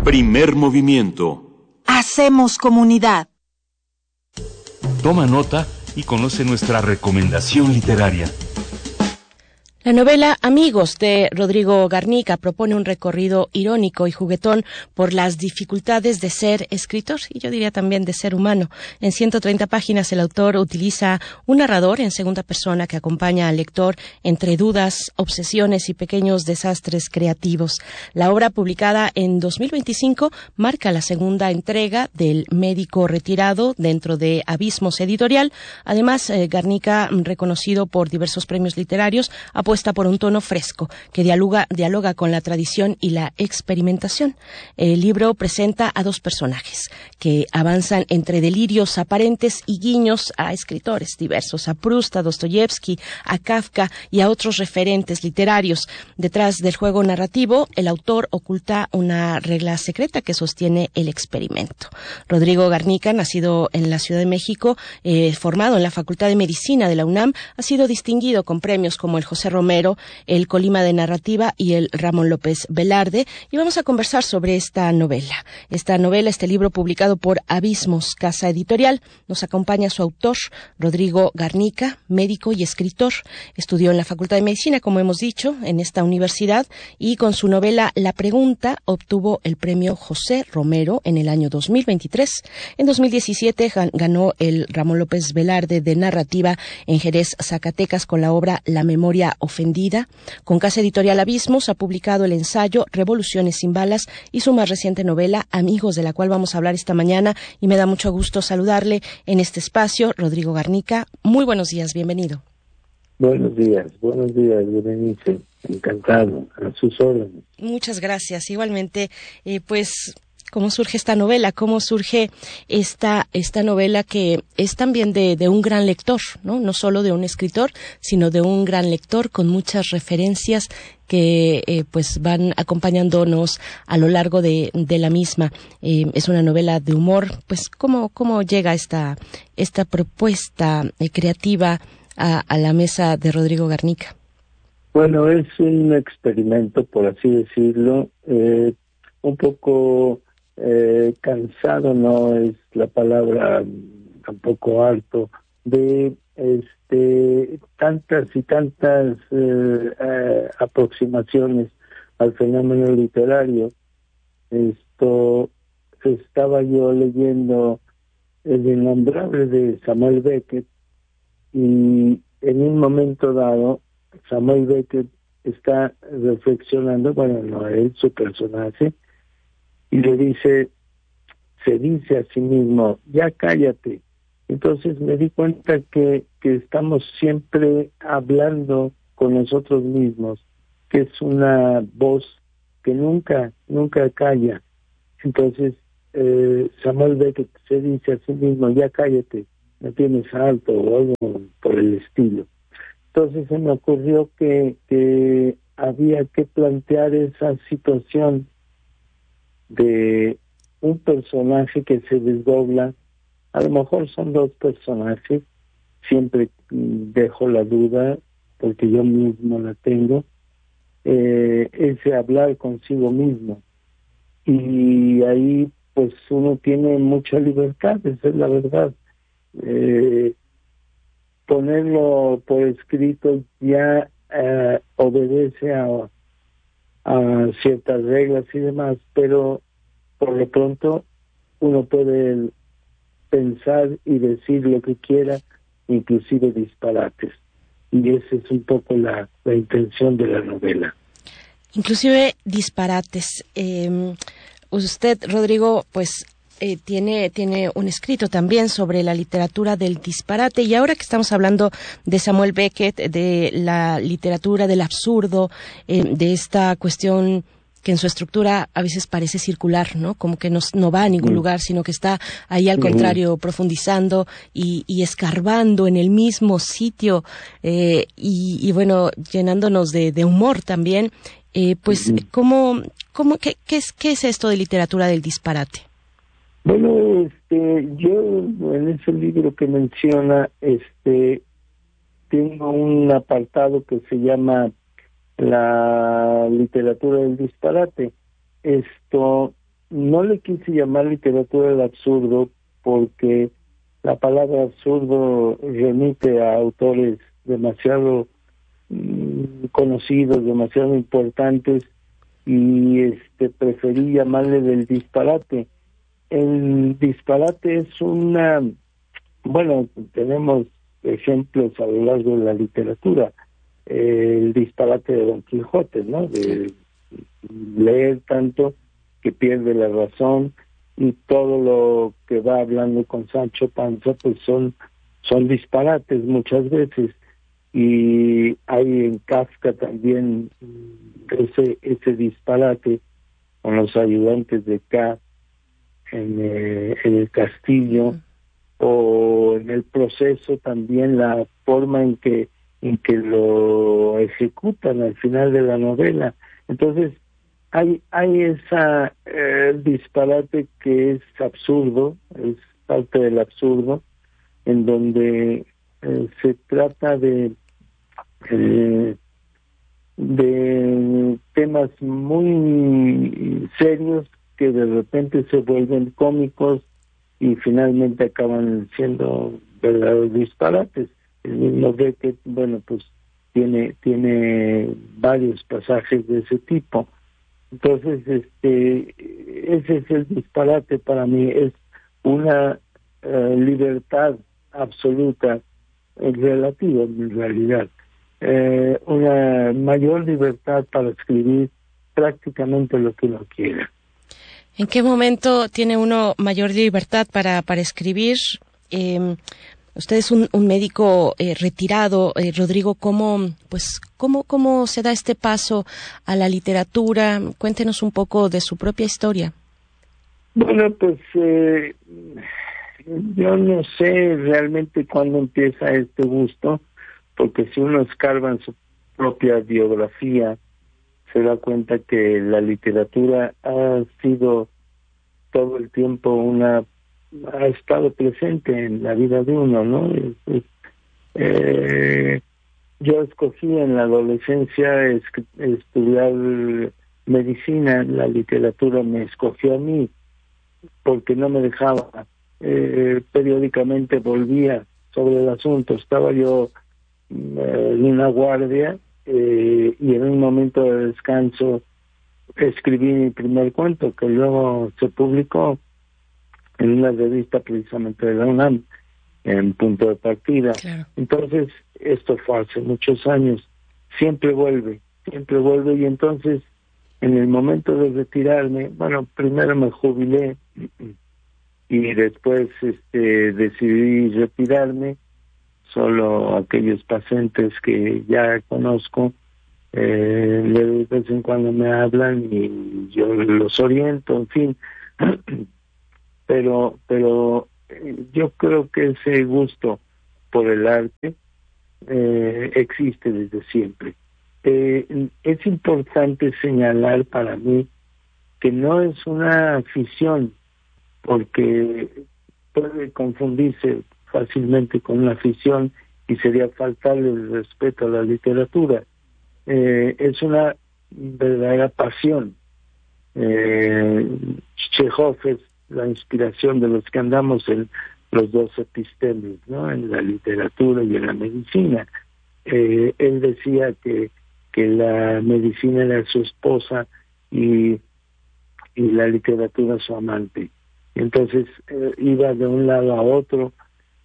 Primer movimiento. Hacemos comunidad. Toma nota y conoce nuestra recomendación literaria. La novela Amigos de Rodrigo Garnica propone un recorrido irónico y juguetón por las dificultades de ser escritor y yo diría también de ser humano. En 130 páginas el autor utiliza un narrador en segunda persona que acompaña al lector entre dudas, obsesiones y pequeños desastres creativos. La obra, publicada en 2025, marca la segunda entrega del Médico Retirado dentro de Abismos Editorial. Además, Garnica, reconocido por diversos premios literarios, apuesta por un tono fresco que dialoga con la tradición y la experimentación. El libro presenta a dos personajes que avanzan entre delirios aparentes y guiños a escritores diversos, a Proust, a Dostoyevsky, a Kafka y a otros referentes literarios. Detrás del juego narrativo, el autor oculta una regla secreta que sostiene el experimento. Rodrigo Garnica, nacido en la Ciudad de México, formado en la Facultad de Medicina de la UNAM, ha sido distinguido con premios como el José Romero, el Colima de Narrativa y el Ramón López Velarde, y vamos a conversar sobre esta novela. Este libro publicado por Abismos, casa editorial. Nos acompaña su autor, Rodrigo Garnica, médico y escritor. Estudió en la Facultad de Medicina, como hemos dicho, en esta universidad, y con su novela La Pregunta obtuvo el premio José Romero en el año 2023. En 2017 ganó el Ramón López Velarde de Narrativa en Jerez, Zacatecas, con la obra La Memoria Ofendida. Con casa editorial Abismos ha publicado el ensayo Revoluciones sin balas y su más reciente novela Amigos, de la cual vamos a hablar esta mañana, y me da mucho gusto saludarle en este espacio. Rodrigo Garnica, muy buenos días, bienvenido. Buenos días, Berenice, encantado, a sus órdenes. Muchas gracias, igualmente. ¿Cómo surge esta novela? ¿Cómo surge esta novela que es también de un gran lector, ¿no? No solo de un escritor, sino de un gran lector con muchas referencias que pues van acompañándonos a lo largo de la misma. Es una novela de humor. Pues ¿cómo llega esta propuesta creativa a la mesa de Rodrigo Garnica? Bueno, es un experimento, por así decirlo, un poco cansado, no es la palabra, tampoco harto, de tantas y tantas aproximaciones al fenómeno literario. Estaba yo leyendo El Innombrable de Samuel Beckett, y en un momento dado Samuel Beckett está reflexionando, bueno, no él, su personaje, y le dice, se dice a sí mismo, ya cállate. Entonces me di cuenta que estamos siempre hablando con nosotros mismos, que es una voz que nunca calla. Entonces Samuel Beckett se dice a sí mismo, ya cállate, no tienes alto o algo por el estilo. Entonces se me ocurrió que había que plantear esa situación de un personaje que se desdobla. A lo mejor son dos personajes, siempre dejo la duda porque yo mismo la tengo, ese hablar consigo mismo, y ahí pues uno tiene mucha libertad, esa es la verdad. Ponerlo por escrito ya obedece a ciertas reglas y demás, pero por lo pronto uno puede pensar y decir lo que quiera, inclusive disparates, y esa es un poco la intención de la novela. Inclusive disparates. Usted, Rodrigo, pues tiene un escrito también sobre la literatura del disparate, y ahora que estamos hablando de Samuel Beckett, de la literatura del absurdo, de esta cuestión que en su estructura a veces parece circular, ¿no? Como que no va a ningún lugar, sino que está ahí al contrario profundizando y escarbando en el mismo sitio, y bueno, llenándonos de humor también. Pues, ¿qué es esto de literatura del disparate? Bueno, yo en ese libro que menciona, tengo un apartado que se llama la literatura del disparate. no le quise llamar literatura del absurdo porque la palabra absurdo remite a autores demasiado conocidos, demasiado importantes, y preferí llamarle del disparate. El disparate es tenemos ejemplos a lo largo de la literatura. El disparate de Don Quijote, ¿no? De leer tanto que pierde la razón, y todo lo que va hablando con Sancho Panza pues son disparates muchas veces. Y hay en Kafka también ese disparate con los ayudantes de K en el castillo, o en el proceso también la forma en que lo ejecutan al final de la novela. Entonces hay esa disparate que es absurdo, es parte del absurdo, en donde se trata de temas muy serios que de repente se vuelven cómicos y finalmente acaban siendo verdaderos disparates. El mismo Beckett, pues tiene varios pasajes de ese tipo. Entonces, ese es el disparate para mí, es una libertad absoluta, relativa en realidad, una mayor libertad para escribir prácticamente lo que uno quiera. ¿En qué momento tiene uno mayor libertad para escribir? Usted es un médico retirado, Rodrigo. ¿Cómo se da este paso a la literatura? Cuéntenos un poco de su propia historia. Bueno, pues yo no sé realmente cuándo empieza este gusto, porque si uno escarba en su propia biografía, se da cuenta que la literatura ha sido todo el tiempo ha estado presente en la vida de uno, ¿no? Yo escogí en la adolescencia estudiar medicina. La literatura me escogió a mí porque no me dejaba. Periódicamente volvía sobre el asunto. Estaba yo en una guardia y en un momento de descanso escribí mi primer cuento, que luego se publicó en una revista precisamente de la UNAM, en Punto de Partida. Claro. Entonces, esto fue hace muchos años. Siempre vuelve, y entonces, en el momento de retirarme, primero me jubilé y después decidí retirarme. Solo aquellos pacientes que ya conozco, de vez en cuando me hablan y yo los oriento, en fin. Pero yo creo que ese gusto por el arte existe desde siempre. Es importante señalar para mí que no es una afición, porque puede confundirse fácilmente con una afición y sería faltarle el respeto a la literatura. Es una verdadera pasión. Chekhov es la inspiración de los que andamos en los dos epistemes, ¿no? En la literatura y en la medicina. Él decía que la medicina era su esposa y la literatura su amante. Entonces iba de un lado a otro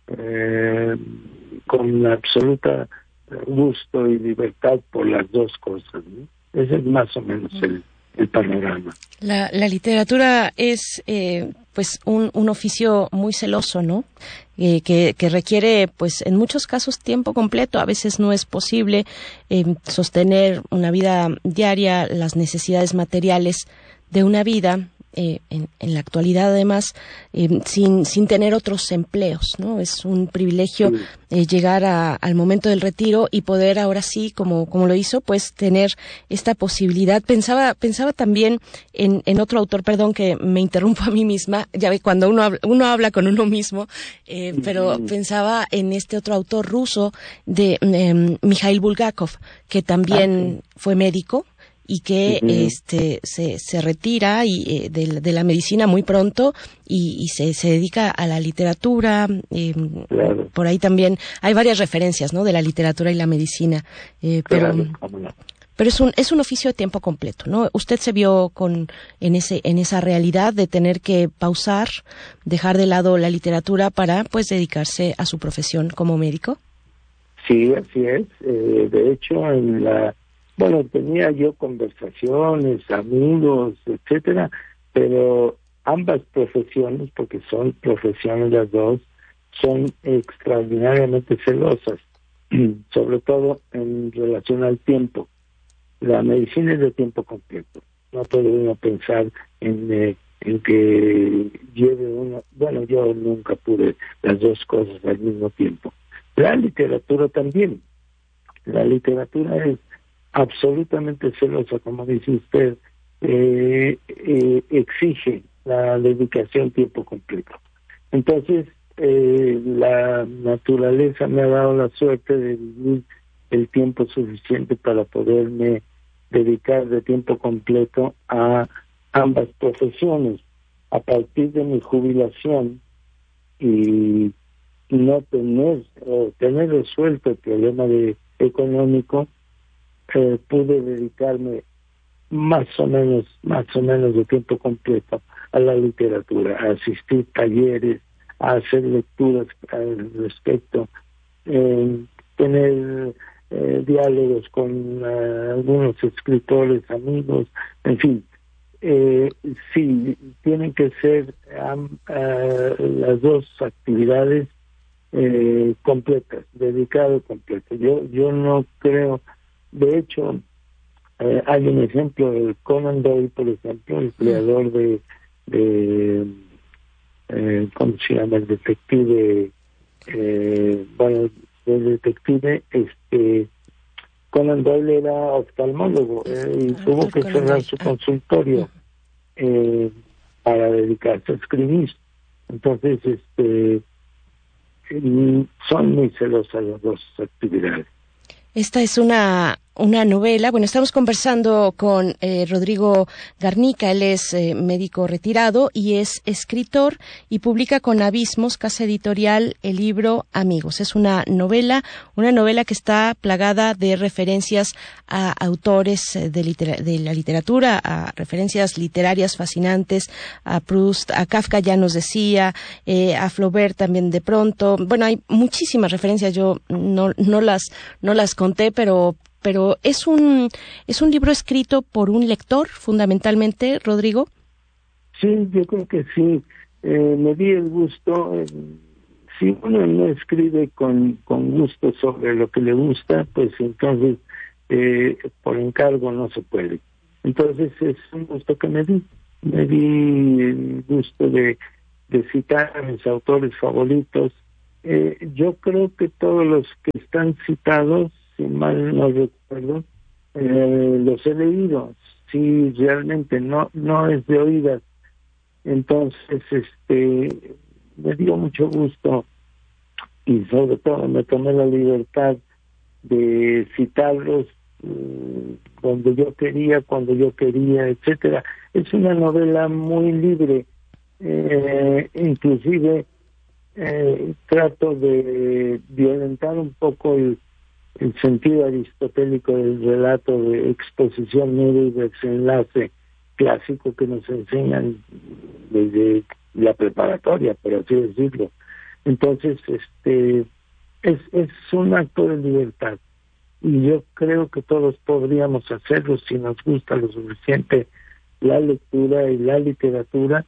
con absoluta gusto y libertad por las dos cosas, ¿no? Ese es más o menos el panorama. La literatura es pues un oficio muy celoso, ¿no? Que requiere, pues, en muchos casos tiempo completo. A veces no es posible sostener una vida diaria, las necesidades materiales de una vida. En la actualidad, además, sin tener otros empleos, ¿no? Es un privilegio llegar al momento del retiro y poder ahora sí, como lo hizo, pues tener esta posibilidad. Pensaba también en otro autor, perdón que me interrumpo a mí misma, ya ve cuando uno habla con uno mismo, pero pensaba en este otro autor ruso de Mikhail Bulgakov, que también fue médico y que se retira de la medicina muy pronto y se dedica a la literatura. Claro. Por ahí también hay varias referencias, ¿no?, de la literatura y la medicina, Claro, pero es un oficio de tiempo completo, ¿no? ¿Usted se vio en esa realidad de tener que pausar, dejar de lado la literatura para, pues, dedicarse a su profesión como médico? Sí, así es. De hecho, tenía yo conversaciones, amigos, etcétera, pero ambas profesiones, porque son profesiones las dos, son extraordinariamente celosas, sobre todo en relación al tiempo. La medicina es de tiempo completo. No puede uno pensar en que lleve uno... Bueno, yo nunca pude las dos cosas al mismo tiempo. La literatura también. La literatura es absolutamente celosa, como dice usted. Exige la dedicación tiempo completo. Entonces, la naturaleza me ha dado la suerte de vivir el tiempo suficiente para poderme dedicar de tiempo completo a ambas profesiones. A partir de mi jubilación y no tener resuelto el problema económico, pude dedicarme más o menos de tiempo completo a la literatura, a asistir talleres, a hacer lecturas al respecto, tener diálogos con algunos escritores, amigos, en fin. Sí, tienen que ser las dos actividades completas, dedicado completo. Yo no creo, de hecho, hay un ejemplo, el Conan Doyle, por ejemplo, el creador de ¿cómo se llama? El detective, el detective, Conan Doyle era oftalmólogo y tuvo que cerrar su consultorio para dedicarse a escribir. Entonces, son muy celosas las dos actividades. Esta es una novela. Bueno, estamos conversando con Rodrigo Garnica. Él es médico retirado y es escritor y publica con Abismos, casa editorial, el libro Amigos. Es una novela que está plagada de referencias a autores de la literatura, a referencias literarias fascinantes, a Proust, a Kafka, ya nos decía, a Flaubert también de pronto. Bueno, hay muchísimas referencias. Yo no las conté, pero es un libro escrito por un lector, fundamentalmente, Rodrigo. Sí, yo creo que sí. Me di el gusto. Si uno no escribe con gusto sobre lo que le gusta, pues entonces por encargo no se puede. Entonces es un gusto que me di. Me di el gusto de citar a mis autores favoritos. Yo creo que todos los que están citados, si mal no recuerdo, los he leído. Sí, realmente no es de oídas. Entonces, me dio mucho gusto y sobre todo me tomé la libertad de citarlos donde yo quería, cuando yo quería, etcétera. Es una novela muy libre, inclusive trato de violentar un poco el sentido aristotélico del relato de exposición, nudo y desenlace clásico que nos enseñan desde la preparatoria, por así decirlo. Entonces, es un acto de libertad y yo creo que todos podríamos hacerlo si nos gusta lo suficiente la lectura y la literatura,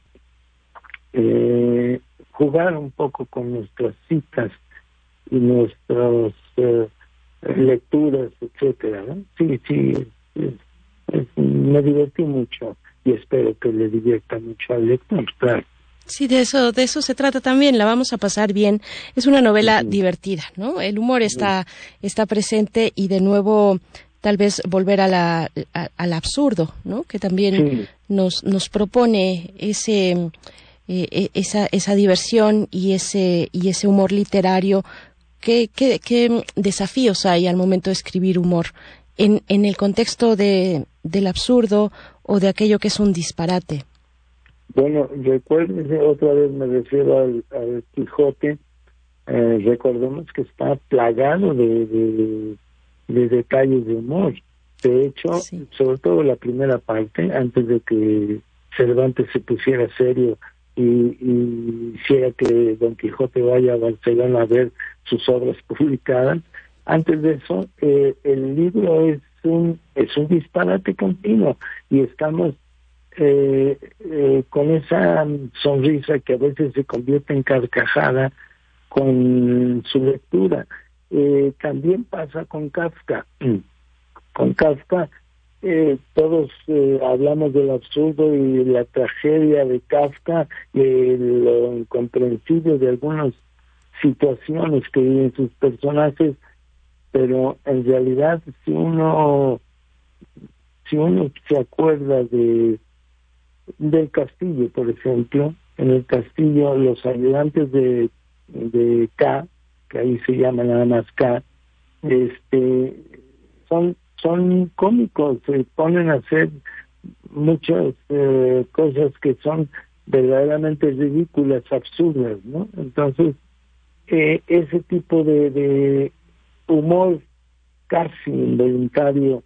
jugar un poco con nuestras citas y nuestras lecturas, etcétera, ¿no? Sí, me divertí mucho y espero que le divierta mucho al lector, claro. Sí, de eso se trata también, la vamos a pasar bien. Es una novela divertida, ¿no? El humor está presente y de nuevo tal vez volver al absurdo, ¿no? Que también nos propone esa diversión y ese humor literario. ¿Qué desafíos hay al momento de escribir humor? En el contexto de del absurdo o de aquello que es un disparate? Bueno, recuérdense, otra vez me refiero al Quijote, recordemos que está plagado de detalles de humor. De hecho, sí, sobre todo la primera parte, antes de que Cervantes se pusiera serio y hiciera que Don Quijote vaya a Barcelona a ver sus obras publicadas, antes de eso, el libro es un disparate continuo y estamos con esa sonrisa que a veces se convierte en carcajada con su lectura. También pasa con Kafka. Con Kafka todos hablamos del absurdo y la tragedia de Kafka, lo incomprensible de algunas situaciones que viven sus personajes, pero en realidad si uno se acuerda del castillo, por ejemplo, en el castillo los ayudantes de K, que ahí se llama nada más K, son cómicos, se ponen a hacer muchas cosas que son verdaderamente ridículas, absurdas, ¿no? Entonces, ese tipo de humor casi involuntario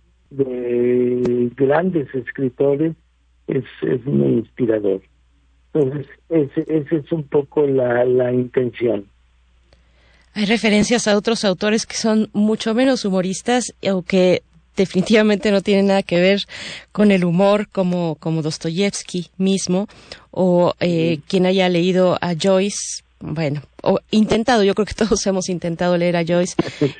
de grandes escritores es muy inspirador. Entonces, ese es un poco la intención. Hay referencias a otros autores que son mucho menos humoristas o que definitivamente no tienen nada que ver con el humor, como Dostoyevsky mismo, o quien haya leído a Joyce, bueno, o intentado, yo creo que todos hemos intentado leer a Joyce,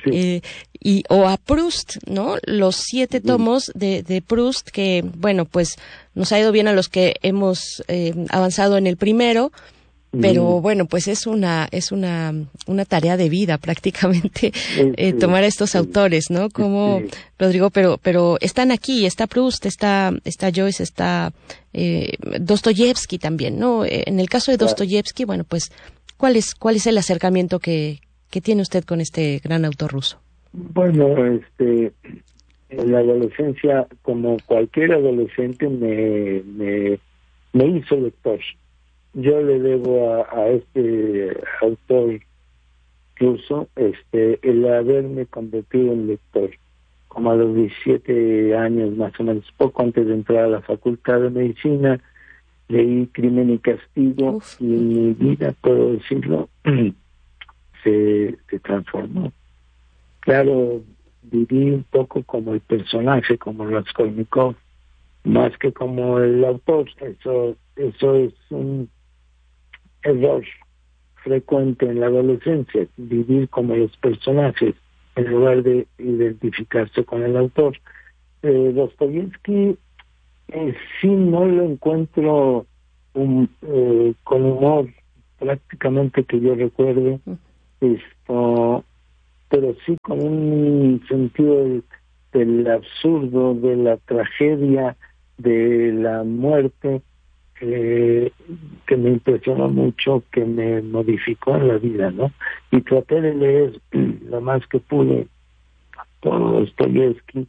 o a Proust, ¿no? Los 7 tomos de Proust, que, bueno, pues nos ha ido bien a los que hemos avanzado en el primero, pero bueno, pues es una tarea de vida prácticamente tomar a estos autores, ¿no? Como Rodrigo, pero están aquí, está Proust, está Joyce, está Dostoyevsky también, ¿no? En el caso de Dostoyevsky, bueno, pues ¿cuál es el acercamiento que tiene usted con este gran autor ruso? Bueno, en la adolescencia, como cualquier adolescente, me hizo lector. Yo le debo a este autor ruso el haberme convertido en lector. Como a los 17 años más o menos, poco antes de entrar a la Facultad de Medicina, leí Crimen y Castigo. Y mi vida, puedo decirlo, se transformó. Claro, viví un poco como el personaje, como Raskolnikov, más que como el autor. Eso es un error frecuente en la adolescencia, vivir como los personajes en lugar de identificarse con el autor. Dostoyevsky sí no lo encuentro con humor prácticamente que yo recuerde, pero sí con un sentido del absurdo, de la tragedia, de la muerte, que me impresionó mucho, que me modificó en la vida, ¿no? Y traté de leer lo más que pude todo Dostoyevsky.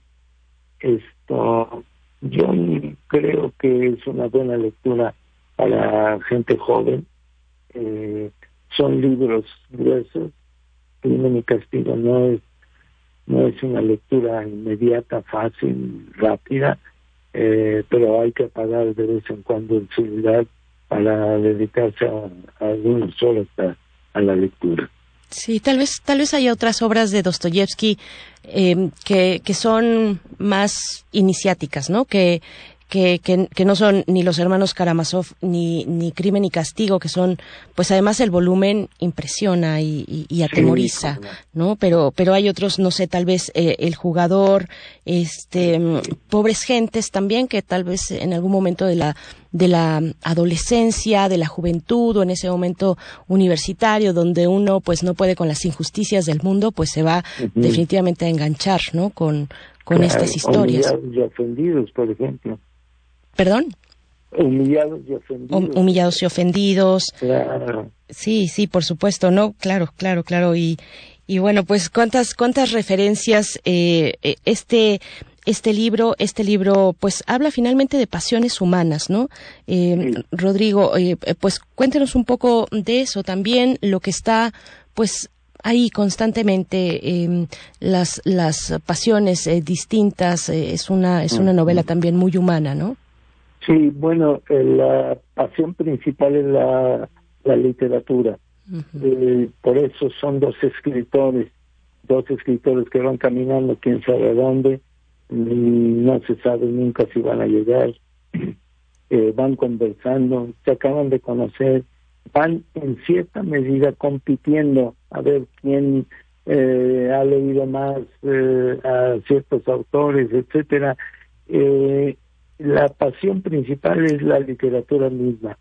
Yo creo que es una buena lectura para gente joven. Son libros gruesos. Crimen y Castigo no es una lectura inmediata, fácil, rápida, pero hay que apagar de vez en cuando el celular para dedicarse a algunas horas a la lectura. Sí, tal vez haya otras obras de Dostoyevsky que son más iniciáticas, ¿no? Que no son ni Los Hermanos Karamazov ni Crimen y Castigo, que son, pues además el volumen impresiona y atemoriza, ¿no? Pero hay otros, no sé, tal vez El Jugador, Pobres Gentes también, que tal vez en algún momento de la adolescencia, de la juventud o en ese momento universitario donde uno pues no puede con las injusticias del mundo, pues se va definitivamente a enganchar, ¿no? Con estas historias. Humillados y Ofendidos, por ejemplo. ¿Perdón? Humillados y Ofendidos. Humillados y Ofendidos. Claro. Sí, por supuesto, ¿no? Claro. Y bueno, pues cuántas referencias este libro pues habla finalmente de pasiones humanas, ¿no? Rodrigo, pues cuéntenos un poco de eso también, lo que está pues ahí constantemente, las pasiones distintas, es una novela también muy humana, ¿no? Sí, bueno, la pasión principal es la literatura. Uh-huh. Por eso son dos escritores que van caminando quién sabe a dónde, y no se sabe nunca si van a llegar, van conversando, se acaban de conocer, van en cierta medida compitiendo a ver quién ha leído más a ciertos autores, etcétera. La pasión principal es la literatura misma,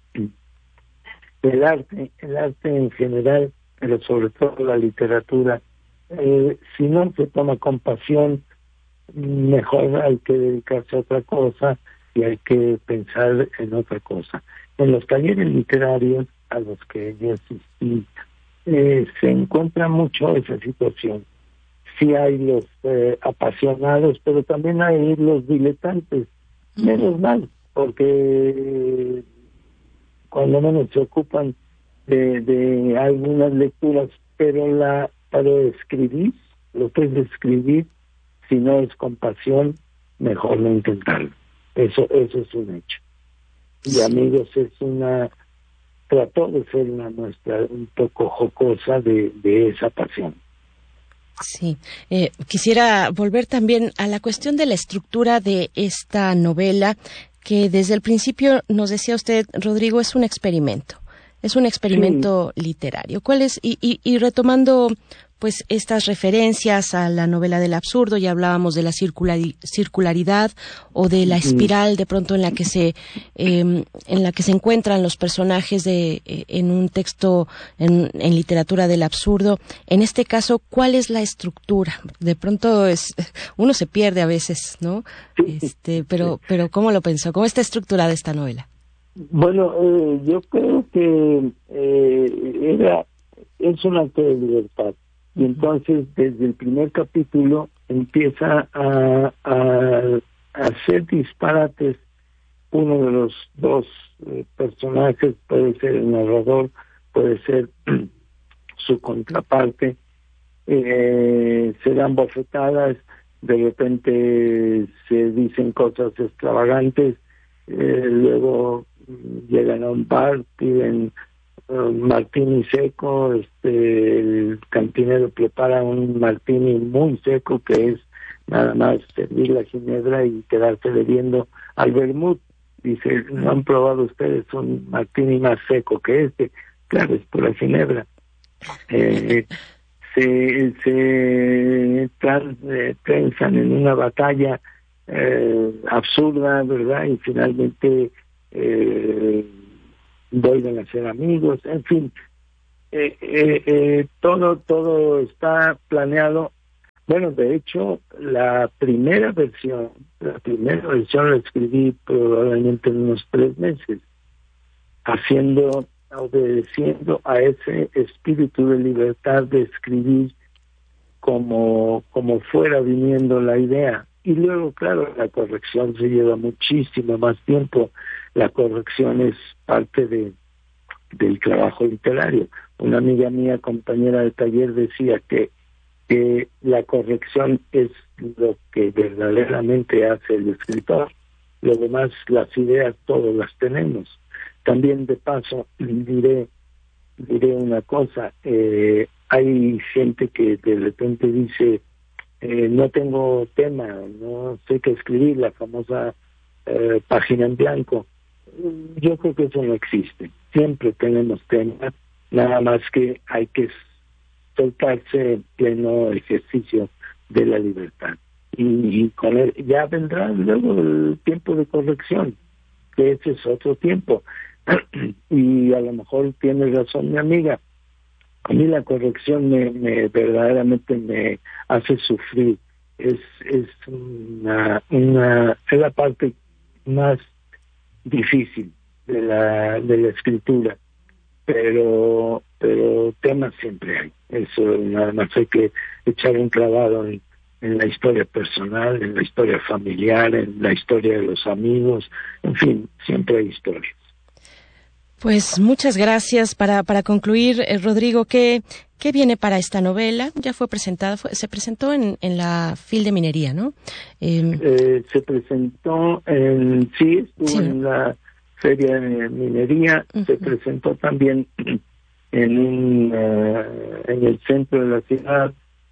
el arte en general, pero sobre todo la literatura. Si no se toma con pasión, mejor hay que dedicarse a otra cosa y hay que pensar en otra cosa. En los talleres literarios a los que yo asistí, se encuentra mucho esa situación. Sí hay los apasionados, pero también hay los diletantes. Menos mal, porque cuando menos se ocupan de algunas lecturas, pero para escribir, lo que es escribir, si no es con pasión, mejor no intentarlo. Eso es un hecho. Y amigos, trató de ser una muestra un poco jocosa de esa pasión. Sí, quisiera volver también a la cuestión de la estructura de esta novela, que desde el principio nos decía usted, Rodrigo, es un experimento literario. ¿Cuál es? Y retomando pues estas referencias a la novela del absurdo, ya hablábamos de la circularidad o de la espiral de pronto en la que se encuentran los personajes en un texto en literatura del absurdo. En este caso, ¿cuál es la estructura? De pronto uno se pierde a veces, ¿no? Pero ¿cómo lo pensó? ¿Cómo está estructurada esta novela? Bueno, yo creo que es un acto de libertad. Y entonces, desde el primer capítulo, empieza a hacer disparates. Uno de los dos personajes, puede ser el narrador, puede ser su contraparte, se dan bofetadas, de repente se dicen cosas extravagantes, luego llegan a un bar, piden martini seco, el cantinero prepara un martini muy seco, que es nada más servir la ginebra y quedarse bebiendo al vermut. Dice, ¿no han probado ustedes un martini más seco que este? Claro, es por la ginebra. Se trenzan en una batalla absurda, ¿verdad? Y finalmente vuelven a ser amigos, en fin, todo está planeado. Bueno, de hecho, la primera versión la escribí probablemente en unos 3 meses, obedeciendo a ese espíritu de libertad de escribir como fuera viniendo la idea. Y luego, claro, la corrección se lleva muchísimo más tiempo. La corrección es parte del trabajo literario. Una amiga mía, compañera de taller, decía que la corrección es lo que verdaderamente hace el escritor. Lo demás, las ideas, todas las tenemos. También, de paso, diré una cosa. Hay gente que de repente dice, no tengo tema, no sé qué escribir, la famosa página en blanco. Yo creo que eso no existe. Siempre tenemos temas, nada más que hay que soltarse en pleno ejercicio de la libertad. Y con él ya vendrá luego el tiempo de corrección, que ese es otro tiempo. Y a lo mejor tiene razón mi amiga. A mí la corrección me verdaderamente me hace sufrir. Es la parte más difícil de la escritura, pero temas siempre hay. Eso nada más hay que echar un clavado en en la historia personal, en la historia familiar, en la historia de los amigos, en fin, siempre hay historias. Pues muchas gracias. Para concluir, Rodrigo, ¿qué viene para esta novela? Ya fue presentada, se presentó en la FIL de Minería, ¿no? Se presentó estuvo en la Feria de Minería, se presentó también en el centro de la ciudad.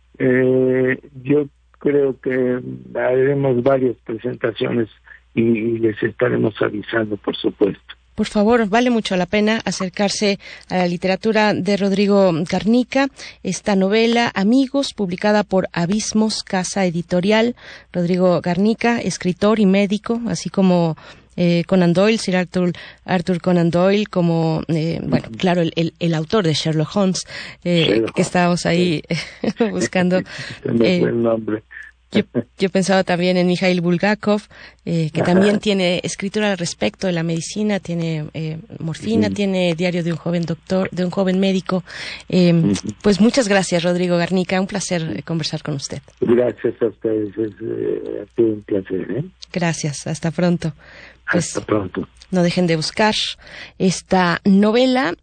Yo creo que haremos varias presentaciones y les estaremos avisando, por supuesto. Por favor, vale mucho la pena acercarse a la literatura de Rodrigo Garnica. Esta novela, Amigos, publicada por Abismos, casa editorial. Rodrigo Garnica, escritor y médico, así como Conan Doyle, Sir Arthur Conan Doyle, como, bueno, claro, el autor de Sherlock Holmes, que estábamos ahí buscando. Buen nombre. Yo pensaba también en Mikhail Bulgakov, que también tiene escritura al respecto de la medicina, tiene Morfina, tiene Diario de un joven doctor, de un joven médico. Pues muchas gracias, Rodrigo Garnica, un placer conversar con usted. Gracias a ustedes, ha sido un placer. Gracias, hasta pronto. Pues, hasta pronto. No dejen de buscar esta novela.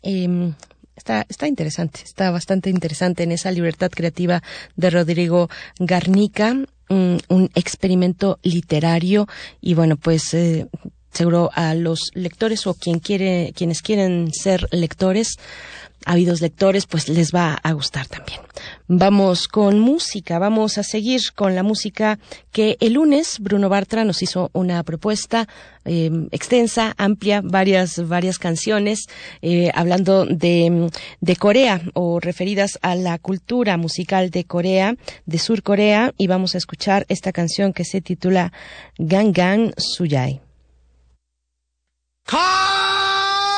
Está interesante, está bastante interesante en esa libertad creativa de Rodrigo Garnica, un experimento literario y bueno, pues seguro a los lectores o quienes quieren ser lectores, ávidos lectores, pues les va a gustar también. Vamos con música, vamos a seguir con la música que el lunes Bruno Bartra nos hizo una propuesta extensa, amplia, varias canciones, hablando de Corea o referidas a la cultura musical de Corea, de Sur Corea, y vamos a escuchar esta canción que se titula Gangan Suyai.